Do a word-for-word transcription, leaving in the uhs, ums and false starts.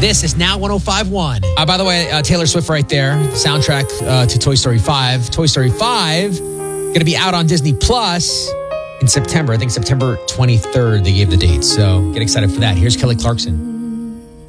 This is Now one oh five point one. Uh, by the way, uh, Taylor Swift right there. Soundtrack uh, to Toy Story five. Toy Story five going to be out on Disney Plus in September. I think September twenty-third they gave the date. So get excited for that. Here's Kelly Clarkson.